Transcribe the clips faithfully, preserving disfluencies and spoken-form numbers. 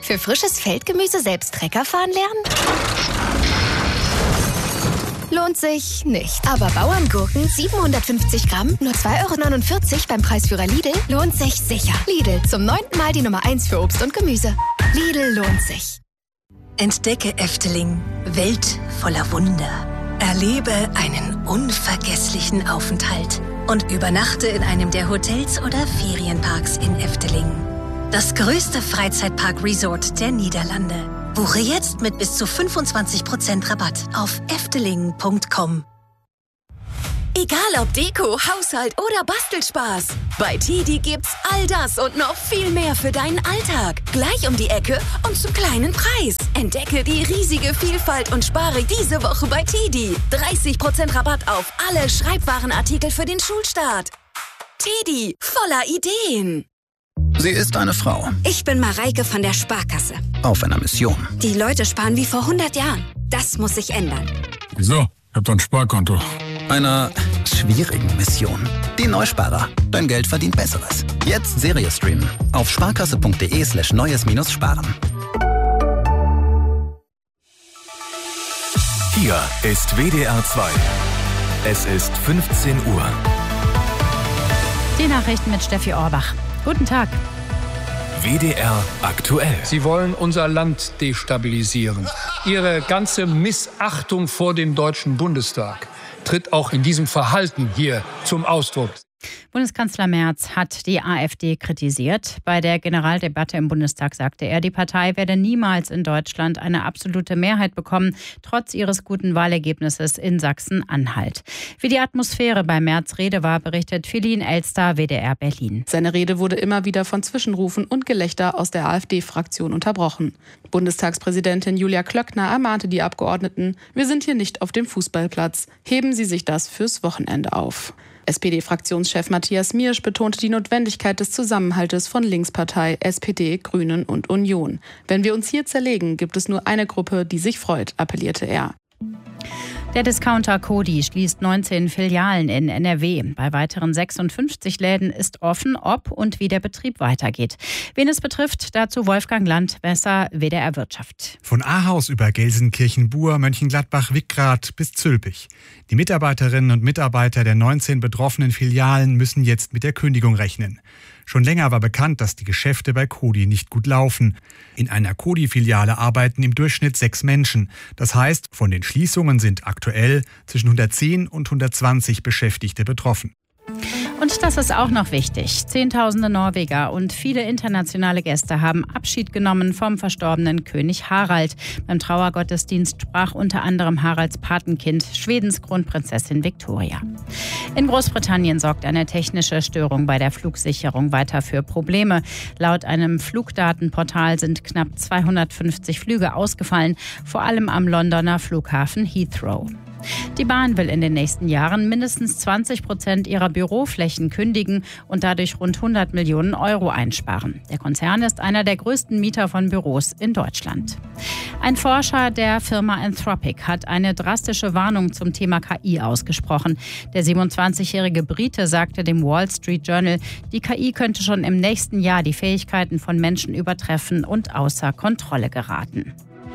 Für frisches Feldgemüse selbst Trecker fahren lernen? Lohnt sich nicht. Aber Bauerngurken siebenhundertfünfzig Gramm, nur zwei Euro neunundvierzig beim Preisführer Lidl, lohnt sich sicher. Lidl, zum neunten Mal die Nummer eins für Obst und Gemüse. Lidl lohnt sich. Entdecke Efteling, Welt voller Wunder. Erlebe einen unvergesslichen Aufenthalt und übernachte in einem der Hotels oder Ferienparks in Efteling. Das größte Freizeitpark-Resort der Niederlande. Buche jetzt mit bis zu fünfundzwanzig Prozent Rabatt auf efteling punkt com. Egal ob Deko, Haushalt oder Bastelspaß. Bei Tedi gibt's all das und noch viel mehr für deinen Alltag. Gleich um die Ecke und zum kleinen Preis. Entdecke die riesige Vielfalt und spare diese Woche bei Tedi. dreißig Prozent Rabatt auf alle Schreibwarenartikel für den Schulstart. Tedi, voller Ideen. Sie ist eine Frau. Ich bin Mareike von der Sparkasse. Auf einer Mission. Die Leute sparen wie vor hundert Jahren. Das muss sich ändern. Wieso? Ich hab doch ein Sparkonto. Einer schwierigen Mission. Die Neusparer. Dein Geld verdient Besseres. Jetzt Serie streamen. Auf sparkasse.de slash neues minus sparen. Hier ist W D R zwei. Es ist fünfzehn Uhr. Die Nachrichten mit Steffi Orbach. Guten Tag. W D R aktuell. Sie wollen unser Land destabilisieren. Ihre ganze Missachtung vor dem Deutschen Bundestag tritt auch in diesem Verhalten hier zum Ausdruck. Bundeskanzler Merz hat die AfD kritisiert. Bei der Generaldebatte im Bundestag sagte er, die Partei werde niemals in Deutschland eine absolute Mehrheit bekommen, trotz ihres guten Wahlergebnisses in Sachsen-Anhalt. Wie die Atmosphäre bei Merz' Rede war, berichtet Feline Elster, W D R Berlin. Seine Rede wurde immer wieder von Zwischenrufen und Gelächter aus der AfD-Fraktion unterbrochen. Bundestagspräsidentin Julia Klöckner ermahnte die Abgeordneten, wir sind hier nicht auf dem Fußballplatz. Heben Sie sich das fürs Wochenende auf. S P D-Fraktionschef Matthias Miersch betonte die Notwendigkeit des Zusammenhaltes von Linkspartei, S P D, Grünen und Union. Wenn wir uns hier zerlegen, gibt es nur eine Gruppe, die sich freut, appellierte er. Der Discounter Coty schließt neunzehn Filialen in N R W. Bei weiteren sechsundfünfzig Läden ist offen, ob und wie der Betrieb weitergeht. Wen es betrifft, dazu Wolfgang Landwesser, W D R Wirtschaft. Von Ahaus über Gelsenkirchen-Bur, Mönchengladbach, Wickrath bis Zülpich. Die Mitarbeiterinnen und Mitarbeiter der neunzehn betroffenen Filialen müssen jetzt mit der Kündigung rechnen. Schon länger war bekannt, dass die Geschäfte bei Coty nicht gut laufen. In einer Coty-Filiale arbeiten im Durchschnitt sechs Menschen. Das heißt, von den Schließungen sind aktuell zwischen hundertzehn und hundertzwanzig Beschäftigte betroffen. Und das ist auch noch wichtig. Zehntausende Norweger und viele internationale Gäste haben Abschied genommen vom verstorbenen König Harald. Beim Trauergottesdienst sprach unter anderem Haralds Patenkind, Schwedens Kronprinzessin Victoria. In Großbritannien sorgt eine technische Störung bei der Flugsicherung weiter für Probleme. Laut einem Flugdatenportal sind knapp zweihundertfünfzig Flüge ausgefallen, vor allem am Londoner Flughafen Heathrow. Die Bahn will in den nächsten Jahren mindestens zwanzig Prozent ihrer Büroflächen kündigen und dadurch rund hundert Millionen Euro einsparen. Der Konzern ist einer der größten Mieter von Büros in Deutschland. Ein Forscher der Firma Anthropic hat eine drastische Warnung zum Thema K I ausgesprochen. Der siebenundzwanzigjährige Brite sagte dem Wall Street Journal, die K I könnte schon im nächsten Jahr die Fähigkeiten von Menschen übertreffen und außer Kontrolle geraten.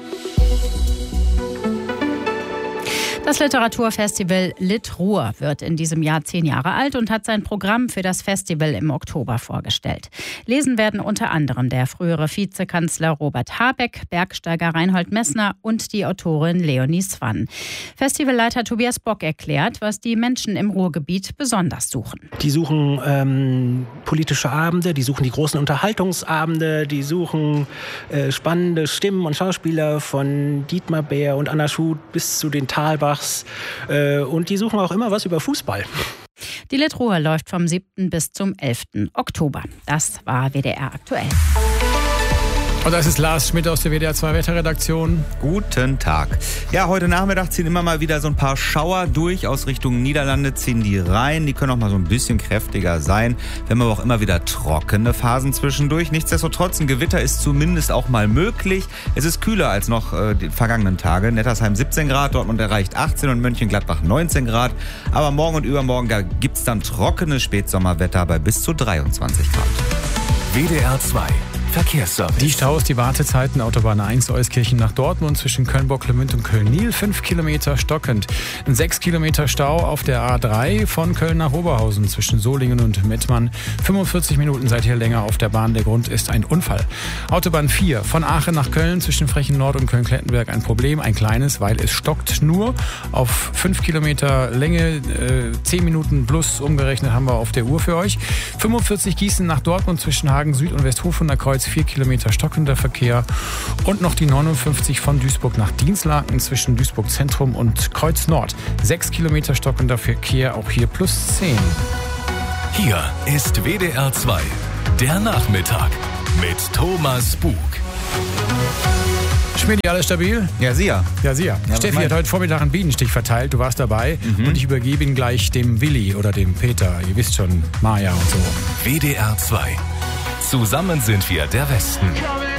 Das Literaturfestival Lit-Ruhr wird in diesem Jahr zehn Jahre alt und hat sein Programm für das Festival im Oktober vorgestellt. Lesen werden unter anderem der frühere Vizekanzler Robert Habeck, Bergsteiger Reinhold Messner und die Autorin Leonie Swann. Festivalleiter Tobias Bock erklärt, was die Menschen im Ruhrgebiet besonders suchen. Die suchen ähm, politische Abende, die suchen die großen Unterhaltungsabende, die suchen äh, spannende Stimmen und Schauspieler von Dietmar Bär und Anna Schuth bis zu den Thalbachs. Und die suchen auch immer was über Fußball. Die Lit-Ruhr läuft vom siebten bis zum elften Oktober. Das war W D R aktuell. Und das ist Lars Schmidt aus der W D R zwei Wetterredaktion. Guten Tag. Ja, heute Nachmittag ziehen immer mal wieder so ein paar Schauer durch. Aus Richtung Niederlande ziehen die rein. Die können auch mal so ein bisschen kräftiger sein. Wir haben aber auch immer wieder trockene Phasen zwischendurch. Nichtsdestotrotz, ein Gewitter ist zumindest auch mal möglich. Es ist kühler als noch äh, die vergangenen Tage. Nettersheim siebzehn Grad, Dortmund erreicht achtzehn und Mönchengladbach neunzehn Grad. Aber morgen und übermorgen, da gibt's dann trockenes Spätsommerwetter bei bis zu dreiundzwanzig Grad. W D R zwei. Verkehrsservice. Die Staus, die Wartezeiten, Autobahn eins, Euskirchen nach Dortmund zwischen Köln-Bocklemünd und Köln-Niel, fünf Kilometer stockend. Ein sechs Kilometer Stau auf der A drei von Köln nach Oberhausen zwischen Solingen und Mettmann. fünfundvierzig Minuten seid ihr länger auf der Bahn. Der Grund ist ein Unfall. Autobahn vier von Aachen nach Köln zwischen Frechen Nord und Köln-Klettenberg ein Problem. Ein kleines, weil es stockt nur auf fünf Kilometer Länge. Äh, zehn Minuten plus umgerechnet haben wir auf der Uhr für euch. fünfundvierzig Gießen nach Dortmund zwischen Hagen Süd und Westhofunder Kreuz. vier Kilometer stockender Verkehr. Und noch die neunundfünfzig von Duisburg nach Dienstlaken zwischen Duisburg Zentrum und Kreuz Nord. sechs Kilometer stockender Verkehr, auch hier plus zehn. Hier ist W D R zwei, der Nachmittag mit Thomas Bug. Schmidi, alles stabil? Ja, sicher. Ja, sicher. Ja, Steffi hat heute Vormittag einen Bienenstich verteilt. Du warst dabei. Mhm. Und ich übergebe ihn gleich dem Willi oder dem Peter. Ihr wisst schon, Maja und so. W D R zwei. Zusammen sind wir der Westen.